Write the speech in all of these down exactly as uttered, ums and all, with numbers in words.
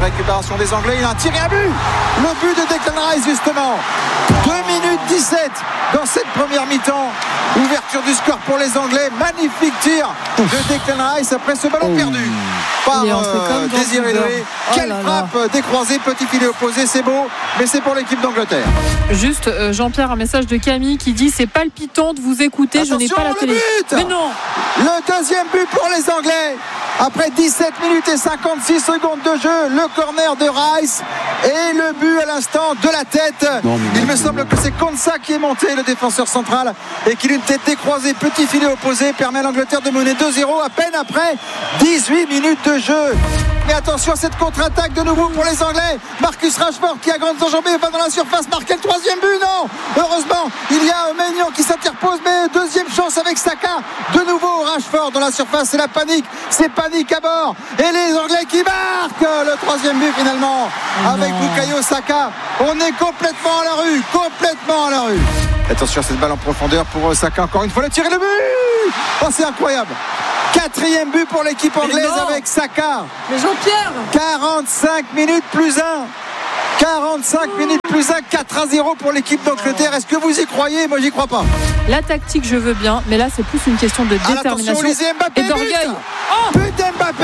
récupération des Anglais. Il a un tir et un but. Le but de Declan Rice, justement. deux minutes dix-sept dans cette première mi-temps. Ouverture du score pour les Anglais. Magnifique tir de Declan Rice après ce ballon oh. perdu par euh, Désiré Doué. Oh Quelle là frappe là. décroisée, petit filet opposé, c'est beau, mais c'est pour l'équipe d'Angleterre. Juste, euh, Jean-Pierre, un message de Camille qui dit c'est palpitant de vous écouter, attention, je n'ai pas la télé. But mais non. Le deuxième but pour les Anglais. Après dix-sept minutes et cinquante-six secondes de jeu, le corner de Rice et le but à l'instant de la tête. Non, Il non, me semble non. que c'est Konsa qui est monté, le défenseur central, et qu'il a une tête décroisée, petit filet opposé, permet à l'Angleterre de mener deux zéro à peine après dix-huit minutes de jeu. Mais attention à cette contre-attaque de nouveau pour les Anglais. Marcus Rashford qui a grandes enjambées va dans la surface marquer le troisième but. Non, heureusement il y a Maignan qui s'interpose, mais deuxième chance avec Saka. De nouveau Rashford dans la surface, c'est la panique, c'est panique à bord. Et les Anglais qui marquent le troisième but finalement avec Bukayo Saka. On est complètement à la rue, complètement à la rue. Attention à cette balle en profondeur pour Saka. Encore une fois le tir et le but. Oh, c'est incroyable. Quatrième but pour l'équipe anglaise avec Saka. Mais Jean-Pierre, quarante-cinq minutes plus un. quarante-cinq minutes plus un, quatre à zéro pour l'équipe d'Angleterre. Est-ce que vous y croyez? Moi, j'y crois pas. La tactique, je veux bien, mais là, c'est plus une question de détermination Mbappé, et d'orgueil. Oh, but d'Mbappé.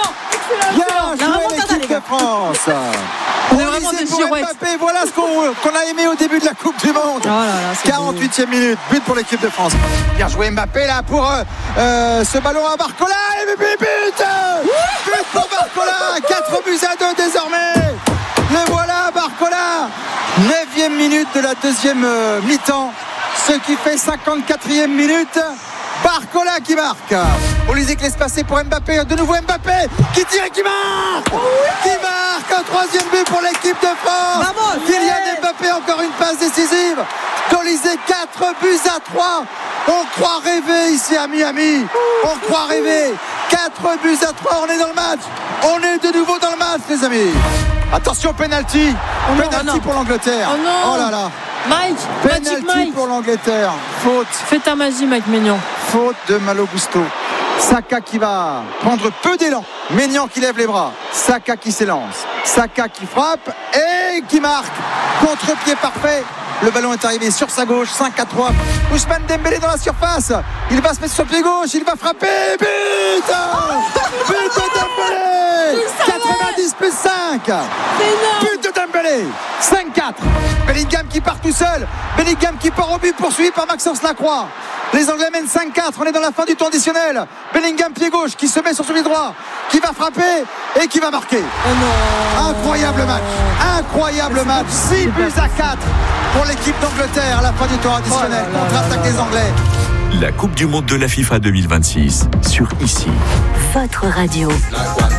Bien joué l'équipe de France. On est vraiment des girouettes. Mbappé, voilà ce qu'on, qu'on a aimé au début de la Coupe du Monde. Oh là là, quarante-huitième minute, but pour l'équipe de France. Bien joué Mbappé là pour euh, euh, ce ballon à Barcola. Et but, but, but pour Barcola. quatre buts à deux désormais. Le voilà Barcola. neuvième minute de la deuxième euh, mi-temps. Ce qui fait cinquante-quatrième minute. Barcola qui marque. Olysée laisse passer pour Mbappé. De nouveau Mbappé qui tire et qui marque. Oh oui, qui marque un troisième but pour l'équipe de France. Vamos, Kylian yeah. Mbappé, encore une passe décisive. Olysée, quatre buts à trois. On croit rêver ici à Miami. On croit rêver. quatre buts à trois. On est dans le match. On est de nouveau dans le match, les amis. Attention, penalty. Oh penalty oh pour l'Angleterre. Oh, non. Oh là là. Mike, penalty Mike. pour l'Angleterre. Faute. Fais ta magie, Mike Maignan. Faute de Malo Gusto. Saka qui va prendre peu d'élan. Maignan qui lève les bras. Saka qui s'élance. Saka qui frappe et qui marque. Contre-pied parfait. Le ballon est arrivé sur sa gauche. cinq à trois. Ousmane Dembélé dans la surface. Il va se mettre sur le pied gauche. Il va frapper. But But de Dembélé. quatre-vingt-dix plus cinq. But de Dembélé. cinq quatre. Bellingham qui part tout seul. Bellingham qui part au but, poursuivi par Maxence Lacroix. Les Anglais mènent cinq quatre. On est dans la fin du temps additionnel. Bellingham pied gauche qui se met sur son pied droit, qui va frapper et qui va marquer. Oh non. Incroyable match. Incroyable match. six buts à quatre pour l'équipe d'Angleterre à la fin du temps additionnel. Oh contre-attaque des Anglais. La Coupe du Monde de la FIFA deux mille vingt-six sur Ici. Votre radio.